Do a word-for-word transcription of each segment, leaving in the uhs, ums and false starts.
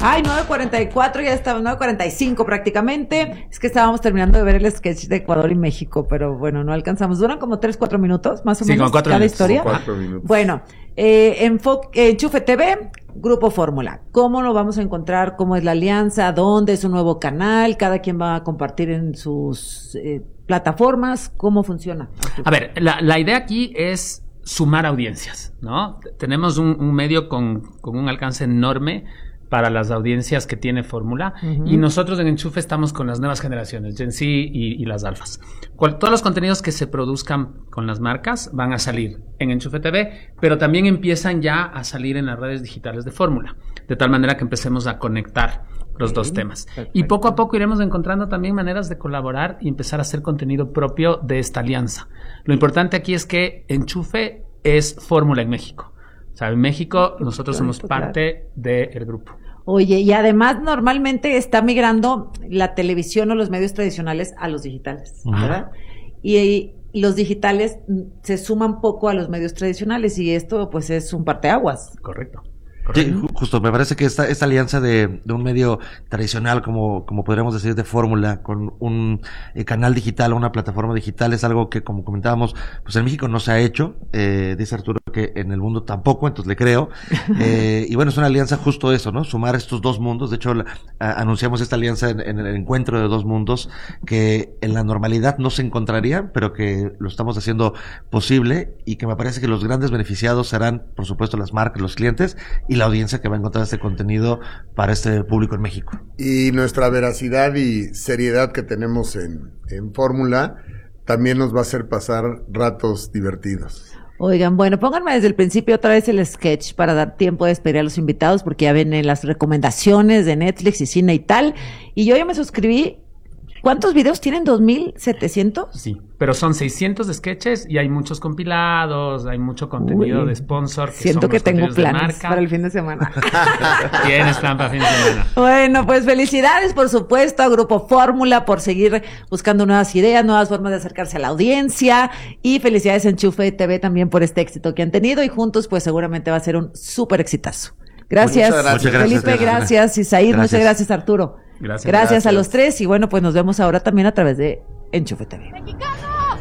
Ay, nueve cuarenta y cuatro, ya estamos, nueve cuarenta y cinco prácticamente. Es que estábamos terminando de ver el sketch de Ecuador y México, pero bueno, no alcanzamos. Duran como tres, cuatro minutos, más o sí, menos, como cuatro cada minutos, historia. como cuatro minutos. Bueno, eh, Enfo- eh, Enchufe T V, Grupo Fórmula. ¿Cómo lo vamos a encontrar? ¿Cómo es la alianza? ¿Dónde es un nuevo canal? ¿Cada quien va a compartir en sus eh, plataformas? ¿Cómo funciona? A ver, la, la idea aquí es sumar audiencias, ¿no? Tenemos un, un medio con, con un alcance enorme para las audiencias que tiene Fórmula, uh-huh. y nosotros en Enchufe estamos con las nuevas generaciones, Gen Z y, y las alfas. Cual, todos los contenidos que se produzcan con las marcas van a salir en Enchufe T V, pero también empiezan ya a salir en las redes digitales de Fórmula, de tal manera que empecemos a conectar los dos temas. Perfecto. Y poco a poco iremos encontrando también maneras de colaborar y empezar a hacer contenido propio de esta alianza. Lo importante aquí es que Enchufe es Fórmula en México. O sea, en México nosotros somos parte del grupo. Oye, y además normalmente está migrando la televisión o los medios tradicionales a los digitales, ¿verdad? Uh-huh. Y, y los digitales se suman poco a los medios tradicionales y esto pues es un parteaguas. Correcto. Sí, justo, me parece que esta, esta alianza de, de un medio tradicional, como, como podríamos decir, de Fórmula, con un eh, canal digital, una plataforma digital, es algo que, como comentábamos, pues en México no se ha hecho, eh, dice Arturo que en el mundo tampoco, entonces le creo, eh, y bueno, es una alianza justo eso, ¿no? Sumar estos dos mundos. De hecho, la, a, anunciamos esta alianza en, en el encuentro de dos mundos, que en la normalidad no se encontrarían, pero que lo estamos haciendo posible, y que me parece que los grandes beneficiados serán, por supuesto, las marcas, los clientes, y la audiencia que va a encontrar este contenido para este público en México. Y nuestra veracidad y seriedad que tenemos en, en Fórmula también nos va a hacer pasar ratos divertidos. Oigan, bueno, pónganme desde el principio otra vez el sketch para dar tiempo de despedir a los invitados, porque ya vienen las recomendaciones de Netflix y cine y tal, y yo ya me suscribí. ¿Cuántos videos tienen? ¿dos mil setecientos? Sí, pero son seiscientos sketches y hay muchos compilados, hay mucho contenido Uy, de sponsor. Que siento son que tengo planes marca. para el fin de semana. Tienes plan para fin de semana. Bueno, pues felicidades, por supuesto, a Grupo Fórmula por seguir buscando nuevas ideas, nuevas formas de acercarse a la audiencia, y felicidades a Enchufe T V también por este éxito que han tenido, y juntos pues seguramente va a ser un súper exitazo. Gracias, muchas gracias. Felipe, gracias, gracias, Isaír, muchas gracias, Arturo. Gracias, gracias, gracias a los gracias. tres, y bueno, pues nos vemos ahora también a través de Enchufe T V. ¡Mexicanos!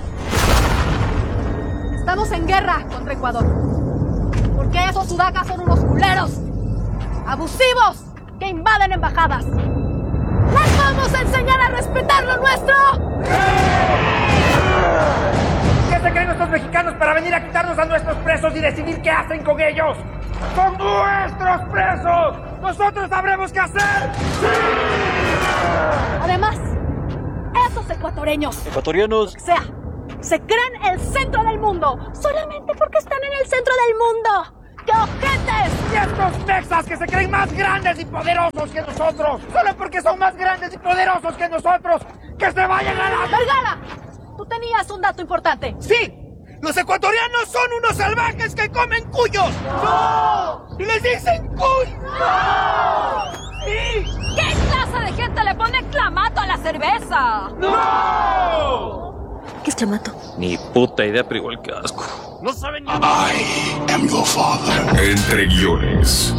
Estamos en guerra contra Ecuador. Porque esos sudacas son unos culeros, abusivos, que invaden embajadas. ¡Les vamos a enseñar a respetar lo nuestro! ¿Qué se creen estos mexicanos para venir a quitarnos a nuestros presos y decidir qué hacen con ellos? ¡Son nuestros presos! ¡Nosotros sabremos qué hacer! ¡Sí! Además, esos ecuatorianos, ecuatorianos, o sea, se creen el centro del mundo solamente porque están en el centro del mundo. ¡Qué ojetes! Y estos mexas que se creen más grandes y poderosos que nosotros, solo porque son más grandes y poderosos que nosotros, ¡que se vayan a la... ¡Vergara! Tú tenías un dato importante. ¡Sí! ¡Los ecuatorianos son unos salvajes que comen cuyos! ¡No! ¡Y les dicen cuy! ¡No! ¡Sí! ¿Qué clase de gente le pone clamato a la cerveza? ¡No! ¿Qué es clamato? Ni puta idea, pero igual que asco. No saben ni... I am your father. Entre guiones.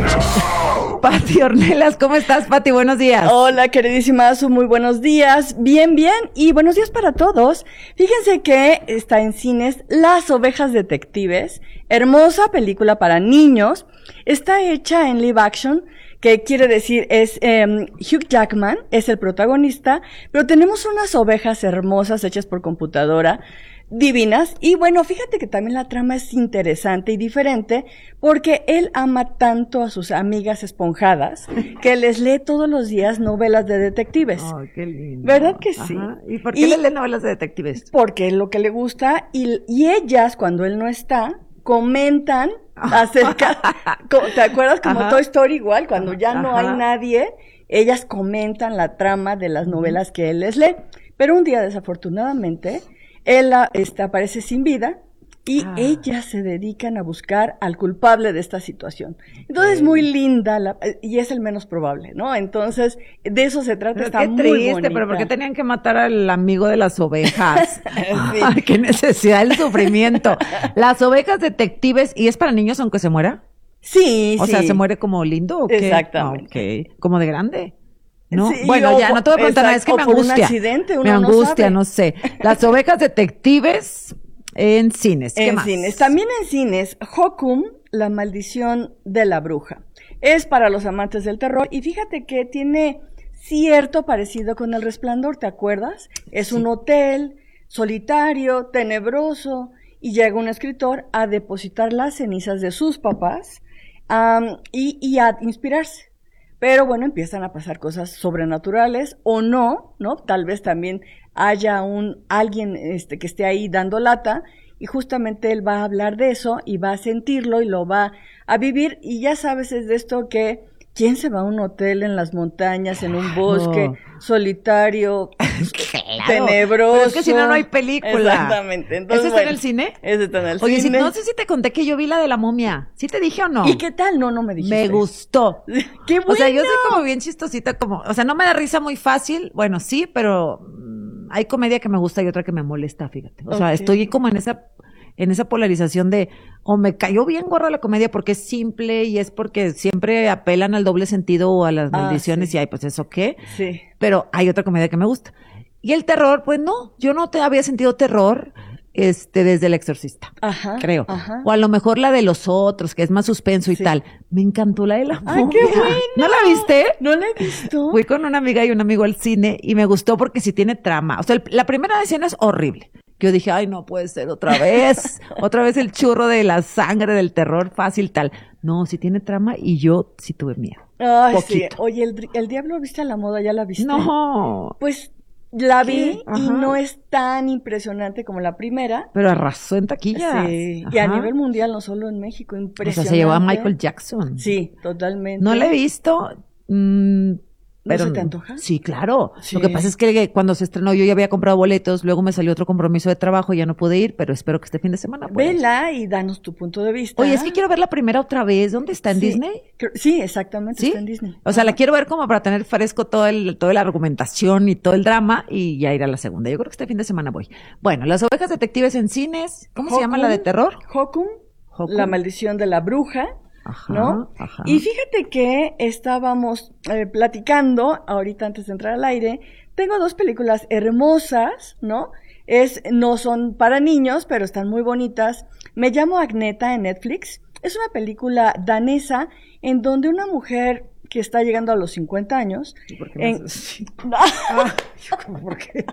Pati Ornelas, ¿cómo estás, Pati? Buenos días. Hola, queridísima Azu, muy buenos días. Bien, bien, y buenos días para todos. Fíjense que está en cines Las Ovejas Detectives, hermosa película para niños. Está hecha en live action, que quiere decir es eh, Hugh Jackman es el protagonista, pero tenemos unas ovejas hermosas hechas por computadora, divinas, y bueno, fíjate que también la trama es interesante y diferente, porque él ama tanto a sus amigas esponjadas, que les lee todos los días novelas de detectives. Ay, qué lindo. ¿Verdad que sí? Ajá. ¿Y por qué y, le lee novelas de detectives? Porque es lo que le gusta, y, y ellas, cuando él no está, comentan acerca, ¿te acuerdas? Como Ajá. Toy Story igual, cuando ya no Ajá. hay nadie, ellas comentan la trama de las novelas que él les lee. Pero un día, desafortunadamente, él este, aparece sin vida, y ah. ellas se dedican a buscar al culpable de esta situación. Entonces, es muy linda, la, y es el menos probable, ¿no? Entonces, de eso se trata, pero está qué muy triste, bonita. pero ¿por qué tenían que matar al amigo de las ovejas? Sí. Ay, qué necesidad del sufrimiento. Las Ovejas Detectives, ¿y es para niños aunque se muera? Sí, O sí. sea, ¿se muere como lindo o qué? Exactamente. Ok. ¿Como de grande? ¿No? Sí, Bueno, o ya, por- no te voy a preguntar nada, es que exacto, me o por un angustia. accidente, uno me no angustia, sabe. no sé. Las ovejas detectives en cines. ¿Qué En más? cines. También en cines, Hokum, la maldición de la bruja. Es para los amantes del terror y fíjate que tiene cierto parecido con El Resplandor, ¿te acuerdas? Es Sí. un hotel solitario, tenebroso, y llega un escritor a depositar las cenizas de sus papás um, y, y a inspirarse. Pero bueno, empiezan a pasar cosas sobrenaturales o no, ¿no? Tal vez también haya un alguien este, que esté ahí dando lata y justamente él va a hablar de eso y va a sentirlo y lo va a vivir. Y ya sabes, es de esto que ¿quién se va a un hotel en las montañas, en un bosque solitario, Claro, tenebroso? pero es que si no, no hay película. Exactamente. Entonces, ¿Ese está en bueno, el cine? Ese está en el Oye, si- cine. no sé si te conté que yo vi la de la momia. ¿Sí te dije o no? ¿Y qué tal? No, no me dijiste. Me gustó. ¡Qué bueno! O sea, yo soy como bien chistosita, como, o sea, no me da risa muy fácil. Bueno, sí, pero mm, hay comedia que me gusta y otra que me molesta, fíjate. O sea, Ok. estoy como en esa, en esa polarización de, o me cayó bien gorra la comedia porque es simple y es porque siempre apelan al doble sentido o a las Ah, maldiciones sí. y ay, pues eso qué. Sí. Pero hay otra comedia que me gusta. Y el terror, pues no, yo no te había sentido terror, este, desde El Exorcista. Ajá. Creo. Ajá. O a lo mejor la de los otros, que es más suspenso y Sí. tal. Me encantó la de la ¡Ay, momia. qué bueno! ¿No la viste? No la he visto. Fui con una amiga y un amigo al cine y me gustó porque sí tiene trama. O sea, el- la primera escena es horrible. Que yo dije, ay, no puede ser otra vez. Otra vez el churro de la sangre, del terror fácil, tal. No, sí tiene trama y yo sí tuve miedo. Ay, sí. Poquito. Oye, el, el Diablo viste a la moda, ¿ya la viste? No. Pues la ¿Qué? vi y Ajá. no es tan impresionante como la primera. Pero arrasó en taquillas. Sí. Y a Ajá. nivel mundial, no solo en México, O impresionante. sea, se llevó a Michael Jackson. Sí, totalmente. No la he visto. mm, pero se te antoja? Sí, claro. Sí. Lo que pasa es que cuando se estrenó yo ya había comprado boletos, luego me salió otro compromiso de trabajo y ya no pude ir, pero espero que este fin de semana pueda ir. Vela y danos tu punto de vista. Oye, es que quiero ver la primera otra vez. ¿Dónde está? ¿En Sí. Disney? Creo- Sí, exactamente, ¿Sí? está en Disney. O sea, la Ajá. quiero ver como para tener fresco todo el, toda la argumentación y todo el drama y ya ir a la segunda. Yo creo que este fin de semana voy. Bueno, Las Ovejas Detectives en cines. ¿Cómo se llama la de terror? Hokum, Hokum. la maldición de la bruja. Ajá, ¿No? ajá. Y fíjate que estábamos eh, platicando, ahorita antes de entrar al aire, tengo dos películas hermosas, ¿no? Es, no son para niños, pero están muy bonitas. Me llamo Agneta en Netflix. Es una película danesa en donde una mujer que está llegando a los cincuenta años. ¿Por qué me en- haces así? No, Ah, yo como, ¿por qué?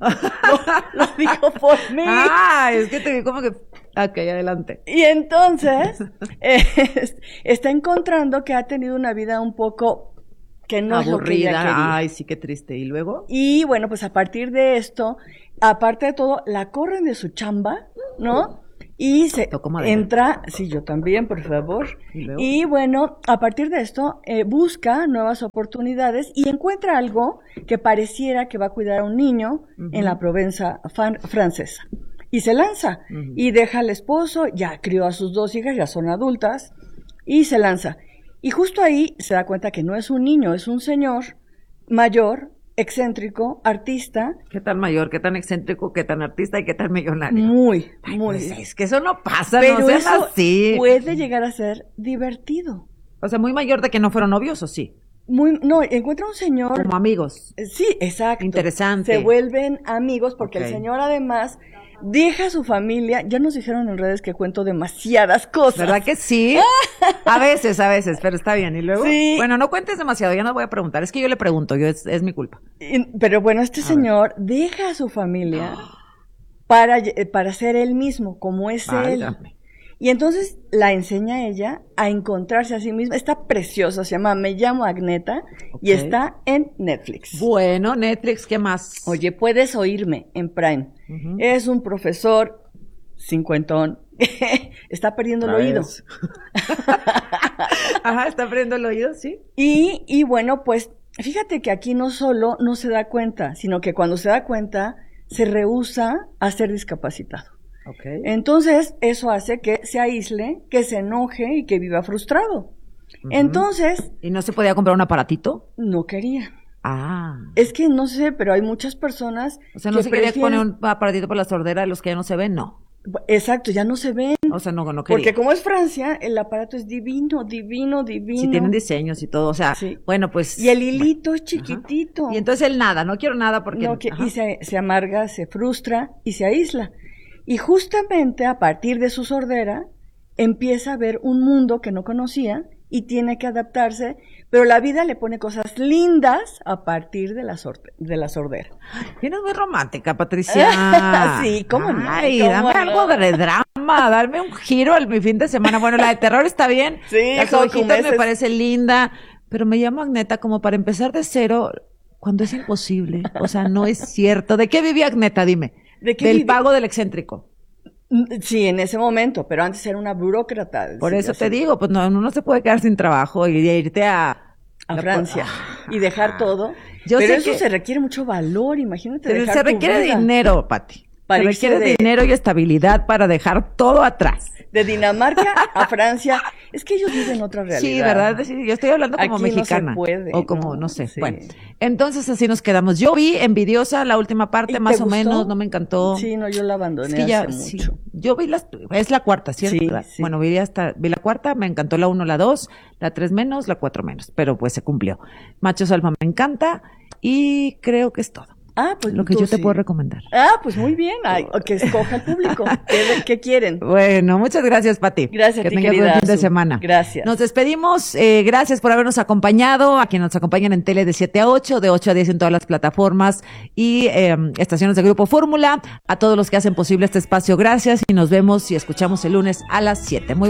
lo digo por mí. Ah, es que te vi como que... Ok, adelante. Y entonces, eh, está encontrando que ha tenido una vida un poco que no es lo que ella Aburrida. quería. Ay, sí, qué triste. ¿Y luego? Y bueno, pues a partir de esto, aparte de todo, la corren de su chamba, ¿no? Y se Tocó madera. entra, sí, yo también, por favor. ¿Y luego? Y bueno, a partir de esto, eh, busca nuevas oportunidades y encuentra algo que pareciera que va a cuidar a un niño en la Provenza fan- francesa. Y se lanza Ujú. y deja al esposo, ya crió a sus dos hijas, ya son adultas, y se lanza. Y justo ahí se da cuenta que no es un niño, es un señor mayor, excéntrico, artista, ¿Qué tan mayor, qué tan excéntrico, qué tan artista y qué tan millonario? muy, Ay, muy. pues es que eso no pasa, Pero no sean eso así. puede llegar a ser divertido. O sea, muy mayor de que no fueron novios, ¿o sí? Muy, no, encuentra un señor. Como amigos. eh, Sí, exacto. Interesante. Se vuelven amigos porque Ok. el señor además deja a su familia. Ya nos dijeron en redes que cuento demasiadas cosas. ¿Verdad que sí? A veces, a veces, pero está bien. ¿Y luego? Sí. Bueno, no cuentes demasiado, ya no voy a preguntar. Es que yo le pregunto, yo es, es mi culpa. Y- Pero bueno, este señor deja a su familia para, lle- para ser él mismo, como es él. Válgame. Y entonces la enseña a ella a encontrarse a sí misma. Está preciosa, se llama Me llamo Agneta y Ok. está en Netflix. Bueno, Netflix, ¿qué más? Oye, puedes oírme en Prime. Ujú. Es un profesor cincuentón. Está perdiendo el oído. Traes. Ajá, está abriendo el oído, sí. Y, y bueno, pues fíjate que aquí no solo no se da cuenta, sino que cuando se da cuenta se rehúsa a ser discapacitado. Ok. Entonces, eso hace que se aísle, que se enoje y que viva frustrado. Entonces, ¿Y no se podía comprar un aparatito? no quería. Ah. Es que no sé, pero hay muchas personas O sea, no que se quería prefieren- poner un aparatito para la sordera de los que ya no se ven, no. Exacto, ya no se ven. O sea, no, no quería. Porque como es Francia, el aparato es divino, divino, divino. Sí, tienen diseños y todo, o sea, sí. bueno, pues... Y el hilito bueno. es chiquitito. Ajá. Y entonces él nada, no quiero nada porque... No, que, y se, se amarga, se frustra y se aísla. Y justamente a partir de su sordera, empieza a ver un mundo que no conocía y tiene que adaptarse, pero la vida le pone cosas lindas a partir de la, sor de la sordera. Tienes muy romántica, Patricia. Sí, ¿cómo no? Ay, ¿Cómo dame no? algo de drama, darme un giro al mi fin de semana. Bueno, la de terror está bien. Sí, las ovejitas me parece linda, pero me llamo Agneta como para empezar de cero cuando es imposible. O sea, no es cierto. ¿De qué vivía Agneta? Dime. ¿De qué Del vive? pago del excéntrico. Sí, en ese momento, pero antes era una burócrata. Por sí, eso te sé. digo, pues no, uno se puede quedar sin trabajo y irte a... A Francia y dejar todo. Yo pero sé eso que se requiere mucho valor, imagínate. Se, dejar se tu requiere vida. dinero, Pati. Para Se irse requiere de- dinero y estabilidad para dejar todo atrás. De Dinamarca a Francia. Es que ellos viven otra realidad. Sí, ¿verdad? Sí, yo estoy hablando como Aquí no se mexicana. puede, o como, no, ¿no? sé. Sí. Bueno, entonces así nos quedamos. Yo vi Envidiosa la última parte, ¿Y más te o gustó? menos, no me encantó. Sí, no, yo la abandoné Es que ya, hace sí. mucho. Yo vi las, es la cuarta, ¿cierto? Sí, La- sí. Bueno, vi hasta, vi la cuarta, me encantó la uno, la dos, la tres menos, la cuatro menos, pero pues se cumplió. Machos Alfa me encanta y creo que es todo. Ah, pues Lo que tú yo te sí. puedo recomendar. Ah, pues muy bien. Ay, que escoja el público. ¿Qué, qué quieren? Bueno, muchas gracias, Pati. Gracias a que ti, tengas buen querida fin de Azu. semana. Gracias. Nos despedimos. Eh, gracias por habernos acompañado. A quienes nos acompañan en tele de siete a ocho, de ocho a diez en todas las plataformas y eh, estaciones de Grupo Fórmula. A todos los que hacen posible este espacio, gracias y nos vemos y escuchamos el lunes a las siete. Muy